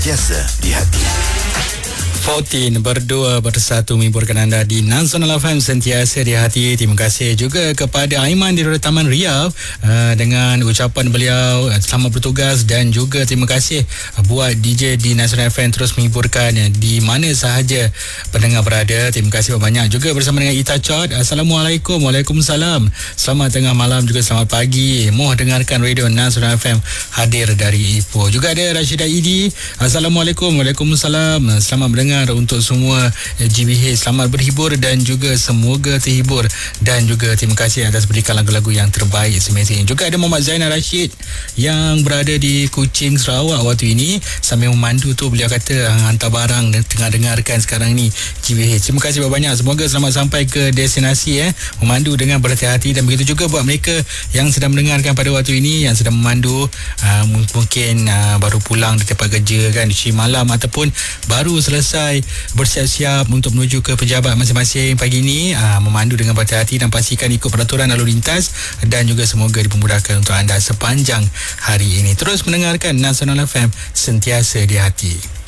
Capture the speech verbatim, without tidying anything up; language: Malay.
Sentiasa di hati. empat belas berdua bersatu menghiburkan anda di Nasional F M sentiasa di hati. Terima kasih juga kepada Aiman di Taman Riau uh, dengan ucapan beliau uh, selamat bertugas, dan juga terima kasih uh, buat D J di Nasional F M terus menghiburkan uh, di mana sahaja pendengar berada. Terima kasih banyak juga bersama dengan Ita Chot. Assalamualaikum. Waalaikumsalam. Selamat tengah malam juga selamat pagi. Moh dengarkan radio Nasional F M hadir dari Ipoh. Juga ada Rashidah Idi. Assalamualaikum. Waalaikumsalam. Selamat mendengar untuk semua G B H. Selamat berhibur dan juga semoga terhibur, dan juga terima kasih atas berikan lagu-lagu yang terbaik semestinya. Juga ada Muhammad Zainal Rashid yang berada di Kuching, Sarawak waktu ini sambil memandu tu. Beliau kata hantar barang dan tengah dengarkan sekarang ni G B H. Terima kasih banyak. Semoga selamat sampai ke destinasi eh memandu dengan berhati-hati, dan begitu juga buat mereka yang sedang mendengarkan pada waktu ini yang sedang memandu, uh, mungkin uh, baru pulang dari tempat kerja kan, di malam, ataupun baru selesai bersiap-siap untuk menuju ke pejabat masing-masing pagi ini. Aa, memandu dengan berhati-hati dan pastikan ikut peraturan lalu lintas, dan juga semoga dipermudahkan untuk anda sepanjang hari ini. Terus mendengarkan Nasional F M sentiasa di hati.